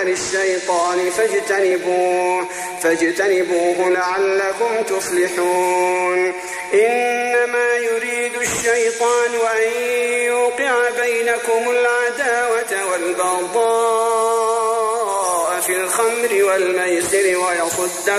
الشيطان فاجتنبوه لعلكم تفلحون. إنما يريد الشيطان أن يوقع بينكم العداوة والبغضاء في الخمر والميسر